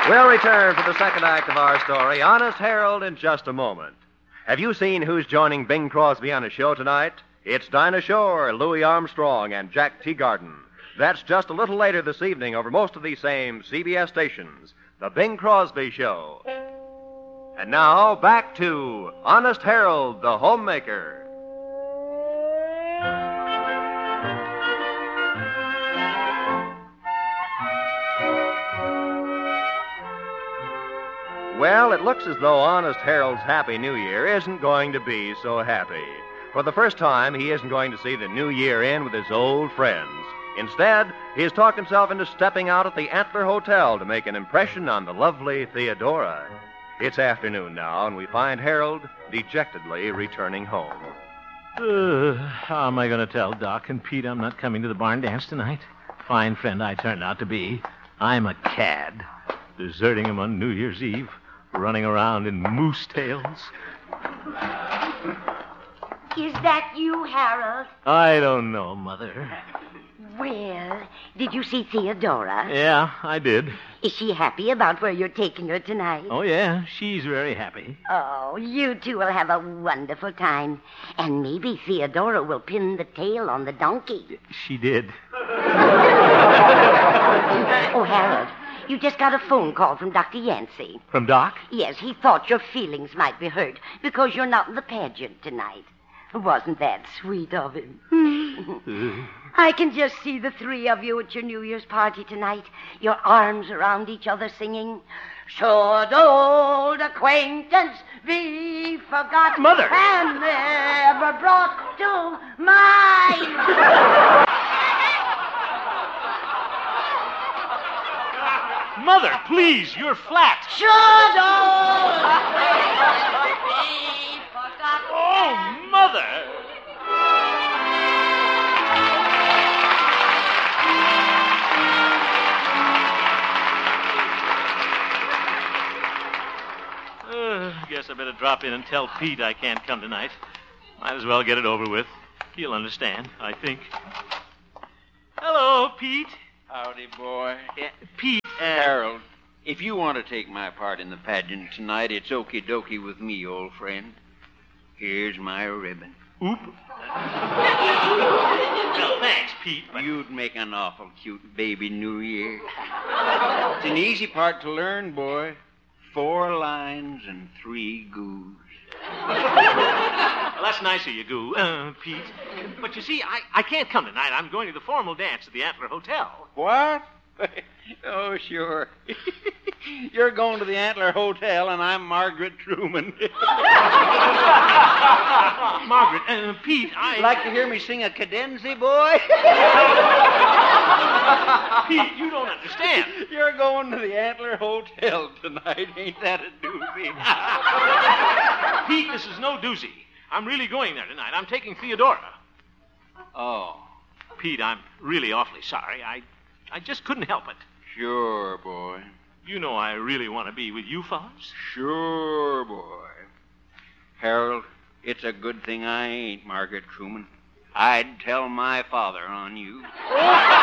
We'll return for the second act of our story, Honest Harold, in just a moment. Have you seen who's joining Bing Crosby on his show tonight? It's Dinah Shore, Louis Armstrong, and Jack Teagarden. That's just a little later this evening over most of these same CBS stations. The Bing Crosby Show. And now, back to Honest Harold, the homemaker. Well, it looks as though Honest Harold's Happy New Year isn't going to be so happy. For the first time, he isn't going to see the new year in with his old friends. Instead, he has talked himself into stepping out at the Antler Hotel to make an impression on the lovely Theodora. It's afternoon now, and we find Harold dejectedly returning home. How am I going to tell Doc and Pete I'm not coming to the barn dance tonight? Fine friend I turned out to be. I'm a cad. Deserting him on New Year's Eve. Running around in moose tails. Is that you, Harold? I don't know, Mother. Well, did you see Theodora? Yeah, I did. Is she happy about where you're taking her tonight? Oh, yeah, she's very happy. Oh, you two will have a wonderful time. And maybe Theodora will pin the tail on the donkey. She did. Oh, Harold, you just got a phone call from Dr. Yancey. From Doc? Yes, he thought your feelings might be hurt because you're not in the pageant tonight. Wasn't that sweet of him? I can just see the three of you at your New Year's party tonight, your arms around each other singing, "Should old acquaintance be forgot, Mother! And never brought to mind." Mother, please, you're flat. Should old acquaintance be forgot. Oh, Mother! Guess I better drop in and tell Pete I can't come tonight. Might as well get it over with. He'll understand, I think. Hello, Pete. Howdy, boy. Pete, Harold, if you want to take my part in the pageant tonight, it's okie dokie with me, old friend. Here's my ribbon. Oop. Well, thanks, Pete, but... You'd make an awful cute baby New Year. It's an easy part to learn, boy. 4 lines and 3 goos. Well, that's nice of you, Goo, Pete. But you see, I can't come tonight. I'm going to the formal dance at the Antler Hotel. What? Oh, sure. You're going to the Antler Hotel, and I'm Margaret Truman. Margaret, Pete, Like to hear me sing a cadenza, boy? Pete, you don't understand. You're going to the Antler Hotel tonight. Ain't that a doozy? Pete, this is no doozy. I'm really going there tonight. I'm taking Theodora. Oh. Pete, I'm really awfully sorry. I just couldn't help it. Sure, boy. You know I really want to be with you fellas. Sure, boy. Harold, it's a good thing I ain't Margaret Truman. I'd tell my father on you.